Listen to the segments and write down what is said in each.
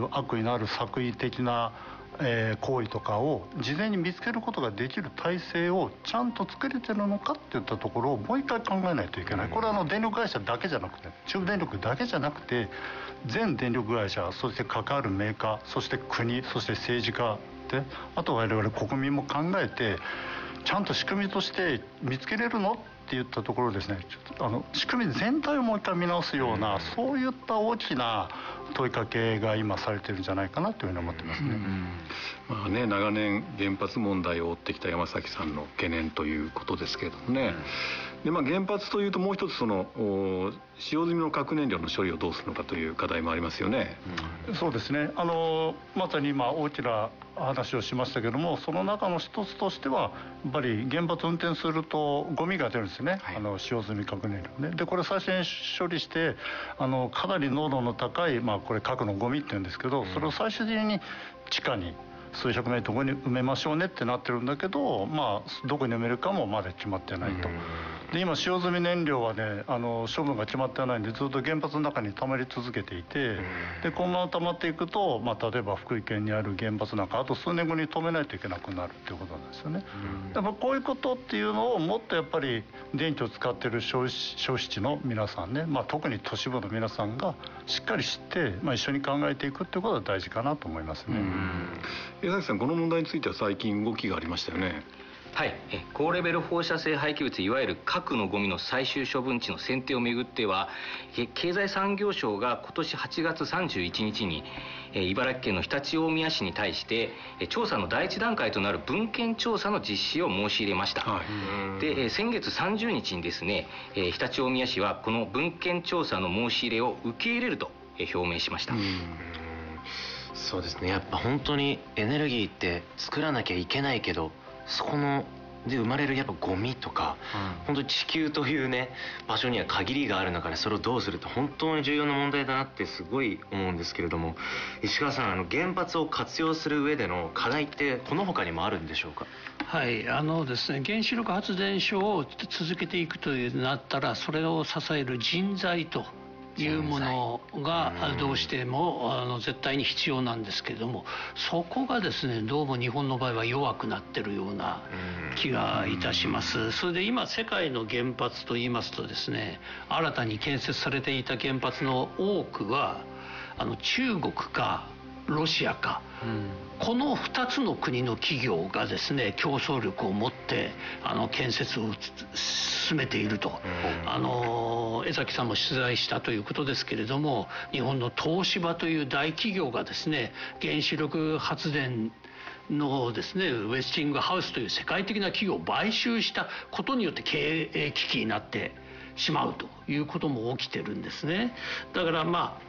る悪意のある作為的な行為とかを事前に見つけることができる体制をちゃんと作れてるのかっていったところをもう一回考えないといけない。これは電力会社だけじゃなくて、中部電力だけじゃなくて、全電力会社、そして関わるメーカー、そして国、そして政治家で、あと我々国民も考えて、ちゃんと仕組みとして見つけれるのって言ったところですね、仕組み全体をもう一回見直すような、そういった大きな問いかけが今されてるんじゃないかなというふうに思ってますね。 まあね、長年原発問題を追ってきた山崎さんの懸念ということですけれどもね、で原発というともう一つ使用済みの核燃料の処理をどうするのかという課題もありますよね。 そうですね、まさに今大きな話をしましたけども、その中の一つとしてはやっぱり原発運転するとゴミが出るんですね、使用済み核燃料ね。でこれ最初に処理してかなり濃度の高い、これ核のゴミっていうんですけど、それを最終的に地下に数百メートル後に埋めましょうねってなってるんだけど、どこに埋めるかもまだ決まってないと。で今使用済み燃料はね、処分が決まってないんでずっと原発の中に溜まり続けていて、でこのまま溜まっていくと、例えば福井県にある原発なんかあと数年後に止めないといけなくなるっていうことなんですよね。やっぱこういうことっていうのをもっとやっぱり電気を使っている消費地の皆さんね、特に都市部の皆さんがしっかり知って、一緒に考えていくっていうことが大事かなと思いますね。 江崎さん、この問題については最近動きがありましたよね。 はい、高レベル放射性廃棄物、いわゆる核のゴミの最終処分地の選定をめぐっては、経済産業省が今年8月31日に茨城県の常陸大宮市に対して調査の第一段階となる文献調査の実施を申し入れました。で先月30日にですね、常陸大宮市はこの文献調査の申し入れを受け入れると表明しました。 そうですね、やっぱ本当にエネルギーって作らなきゃいけないけど、そこので生まれるやっぱゴミとか、本当に地球というね場所には限りがある中で、それをどうするって本当に重要な問題だなってすごい思うんですけれども、石川さん、原発を活用する上での課題ってこの他にもあるんでしょうか。 はい、ですね、原子力発電所を続けていくというなったら、それを支える人材というものがどうしても絶対に必要なんですけれども、そこがですねどうも日本の場合は弱くなってるような気がいたします。それで今世界の原発といいますとですね、新たに建設されていた原発の多くは中国かロシアか、この2つの国の企業がですね競争力を持って建設を進めていると、江崎さんも取材したということですけれども、日本の東芝という大企業がですね原子力発電のですねウェスティングハウスという世界的な企業を買収したことによって経営危機になってしまうということも起きてるんですね。だから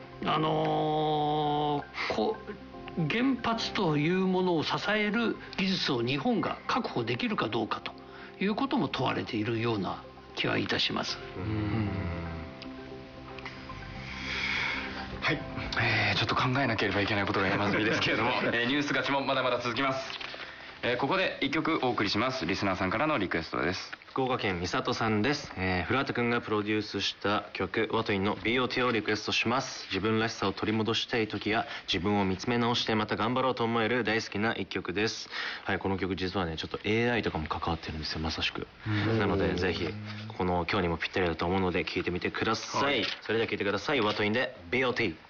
原発というものを支える技術を日本が確保できるかどうかということも問われているような気はいたします。 はい、ちょっと考えなければいけないことが山積みですけれども、ニュース勝ちもまだまだ続きます。ここで1曲お送りします。リスナーさんからのリクエストです。 福岡県美里さんです。古畑くんがプロデュースした曲ワトインの BOT をリクエストします。自分らしさを取り戻したい時や自分を見つめ直してまた頑張ろうと思える大好きな一曲です。はい、この曲実はねちょっと AI とかも関わってるんですよ、まさしく。なのでぜひこの今日にもぴったりだと思うので聴いてみてください。それでは聴いてください。ワトインで BOT。